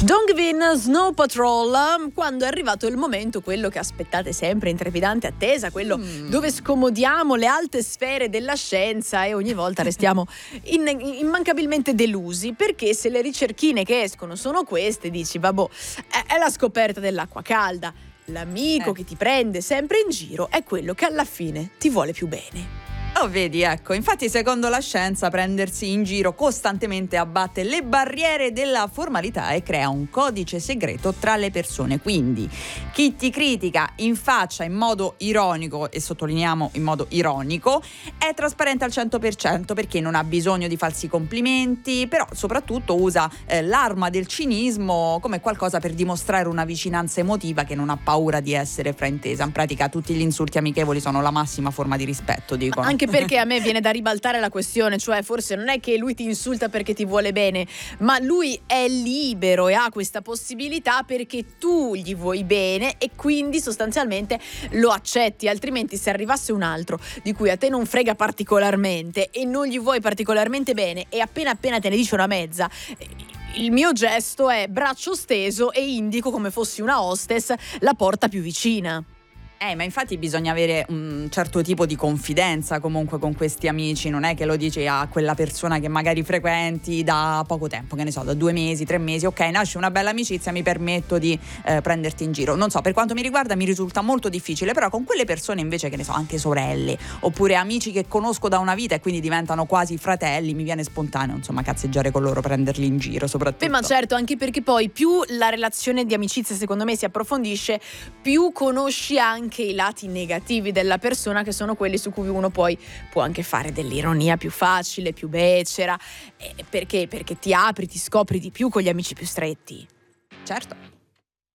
Dongvin, Snow Patrol, quando è arrivato il momento, quello che aspettate sempre in trepidante attesa, quello dove scomodiamo le alte sfere della scienza e ogni volta restiamo immancabilmente delusi, perché se le ricerchine che escono sono queste, dici vabbè, è la scoperta dell'acqua calda. L'amico che ti prende sempre in giro è quello che alla fine ti vuole più bene. Oh, vedi, ecco, infatti secondo la scienza prendersi in giro costantemente abbatte le barriere della formalità e crea un codice segreto tra le persone. Quindi chi ti critica in faccia in modo ironico, e sottolineiamo in modo ironico, è trasparente al 100% perché non ha bisogno di falsi complimenti, però soprattutto usa l'arma del cinismo come qualcosa per dimostrare una vicinanza emotiva che non ha paura di essere fraintesa. In pratica tutti gli insulti amichevoli sono la massima forma di rispetto, dicono. Anche perché a me viene da ribaltare la questione, cioè forse non è che lui ti insulta perché ti vuole bene, ma lui è libero e ha questa possibilità perché tu gli vuoi bene e quindi sostanzialmente lo accetti. Altrimenti, se arrivasse un altro di cui a te non frega particolarmente e non gli vuoi particolarmente bene e appena te ne dice una mezza, il mio gesto è braccio steso e indico, come fossi una hostess, la porta più vicina. Ma infatti bisogna avere un certo tipo di confidenza comunque con questi amici, non è che lo dici a quella persona che magari frequenti da poco tempo, che ne so, da 2 mesi, 3 mesi, ok, nasce una bella amicizia, mi permetto di prenderti in giro. Non so, per quanto mi riguarda mi risulta molto difficile, però con quelle persone invece, che ne so, anche sorelle, oppure amici che conosco da una vita e quindi diventano quasi fratelli, mi viene spontaneo, insomma, cazzeggiare con loro, prenderli in giro soprattutto. Ma certo, anche perché poi più la relazione di amicizia secondo me si approfondisce, più conosci anche i lati negativi della persona, che sono quelli su cui uno poi può anche fare dell'ironia più facile, più becera, perché ti apri, ti scopri di più con gli amici più stretti. Certo.